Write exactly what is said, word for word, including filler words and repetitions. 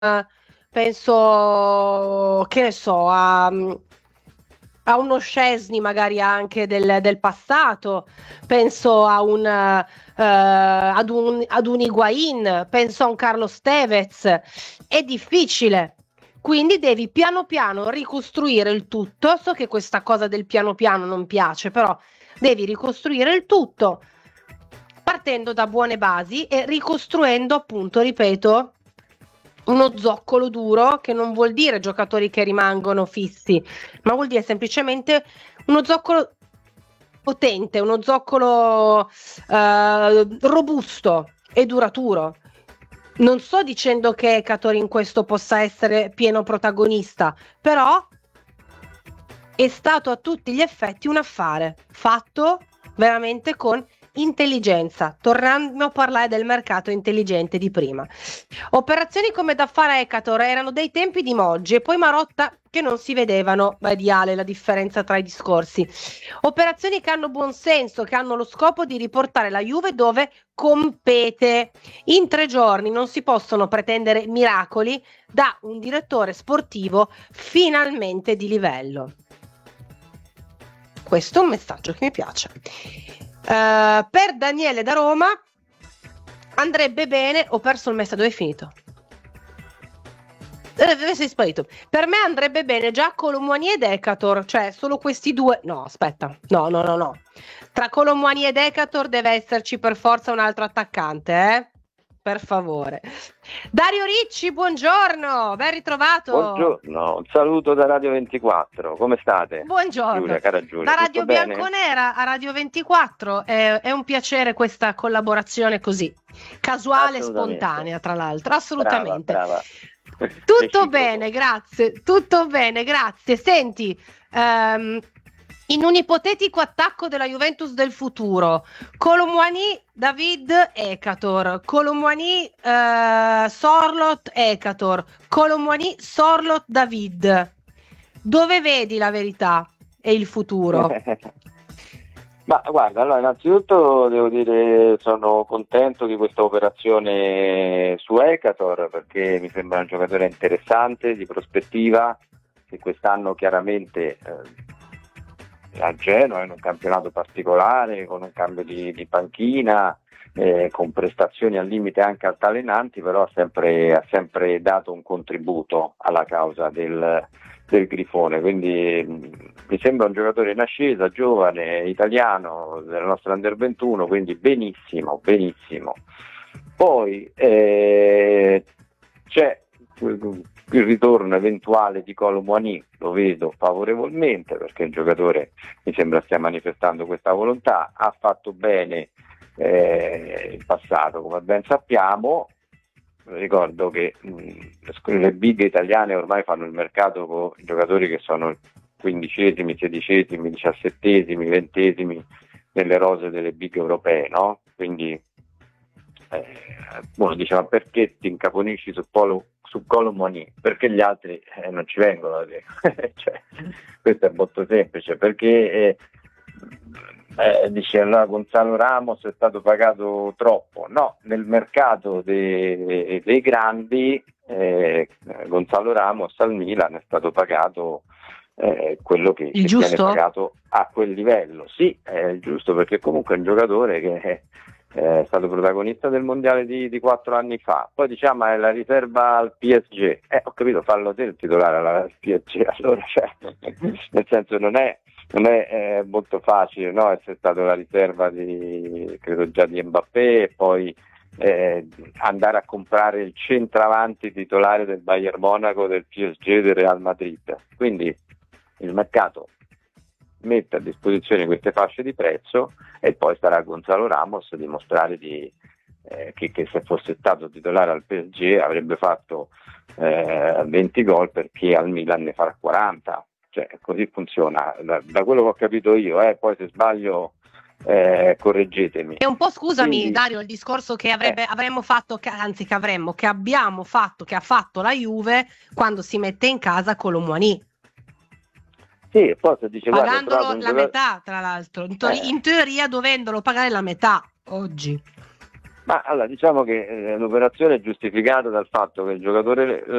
penso, che ne so, a, a uno Szczesny magari anche del, del passato, penso a un, eh, ad un, ad un Higuain, penso a un Carlos Tevez. È difficile. Quindi devi piano piano ricostruire il tutto. So che questa cosa del piano piano non piace, però devi ricostruire il tutto partendo da buone basi e ricostruendo, appunto, ripeto, uno zoccolo duro, che non vuol dire giocatori che rimangono fissi, ma vuol dire semplicemente uno zoccolo potente, uno zoccolo eh, robusto e duraturo. Non sto dicendo che Ekator in questo possa essere pieno protagonista, però è stato a tutti gli effetti un affare fatto veramente con intelligenza. Tornando a parlare del mercato intelligente di prima. Operazioni come da fare a Ekator erano dei tempi di Moggi e poi Marotta che non si vedevano, mediale la differenza tra i discorsi. Operazioni che hanno buon senso, che hanno lo scopo di riportare la Juve dove compete. In tre giorni non si possono pretendere miracoli da un direttore sportivo finalmente di livello. Questo è un messaggio che mi piace. Uh, per Daniele da Roma andrebbe bene. Ho perso il messaggio, dove è finito? Dove sei sparito? Per me andrebbe bene già Colomboani ed Ekator, cioè solo questi due. No, aspetta, no, no, no, no. Tra Colomboani ed Ekator deve esserci per forza un altro attaccante, eh? Per favore. Dario Ricci, buongiorno, ben ritrovato. Buongiorno, un saluto da Radio ventiquattro, come state? Buongiorno. Giulia, cara Giulia, da Radio tutto bene? Bianconera a Radio ventiquattro, è, è un piacere questa collaborazione così, casuale, spontanea tra l'altro, assolutamente. Brava, brava. Tutto bene, grazie, tutto bene, grazie. Senti, um, in un ipotetico attacco della Juventus del futuro, Colomboani, David, Ekator, Colomboani, uh, Sorloth, Ekator, Colomboani, Sorloth, David. Dove vedi la verità e il futuro? Ma guarda, allora innanzitutto devo dire sono contento di questa operazione su Ekator, perché mi sembra un giocatore interessante, di prospettiva, che quest'anno chiaramente eh, a Genoa in un campionato particolare, con un cambio di, di panchina, eh, con prestazioni al limite anche altalenanti, però ha sempre, ha sempre dato un contributo alla causa del del Grifone, quindi mh, mi sembra un giocatore in ascesa, giovane, italiano, della nostra Under ventuno, quindi benissimo, benissimo. Poi eh, c'è il ritorno eventuale di Colomboani, lo vedo favorevolmente perché il giocatore mi sembra stia manifestando questa volontà, ha fatto bene eh, in passato, come ben sappiamo. Ricordo che mh, le big italiane ormai fanno il mercato con giocatori che sono quindicesimi, sedicesimi, diciassettesimi, ventesimi nelle rose delle big europee, no? Quindi eh, uno diceva perché ti incaponisci su, Polo, su Colomboani? Perché gli altri eh, non ci vengono, cioè, questo è molto semplice, perché eh, Eh, dice allora Gonzalo Ramos è stato pagato troppo. No, nel mercato dei, dei grandi eh, Gonzalo Ramos al Milan è stato pagato eh, quello che, che viene pagato a quel livello. Sì, è giusto, perché comunque è un giocatore che è, è stato protagonista del mondiale di, di quattro anni fa. Poi diciamo è la riserva al P S G. Eh, ho capito, fallo te il titolare al P S G. Allora, cioè, nel senso non è Non è eh, molto facile, no? Essere stato la riserva di, credo già di Mbappé, e poi eh, andare a comprare il centravanti titolare del Bayern Monaco, del P S G e del Real Madrid. Quindi il mercato mette a disposizione queste fasce di prezzo e poi starà a Gonzalo Ramos dimostrare di, eh, che, che se fosse stato titolare al P S G avrebbe fatto eh, venti gol, perché al Milan ne farà quaranta. Cioè, così funziona, da, da quello che ho capito io, eh, poi se sbaglio eh, correggetemi. E un po' scusami, Quindi, Dario, il discorso che avrebbe, eh. avremmo fatto, che, anzi che avremmo, che abbiamo fatto, che ha fatto la Juve quando si mette in casa Colomboani. Sì, poi se dice, pagandolo guarda, la metà, tra l'altro, in, teoria, eh. in teoria dovendolo pagare la metà oggi. Ma allora, diciamo che eh, l'operazione è giustificata dal fatto che il giocatore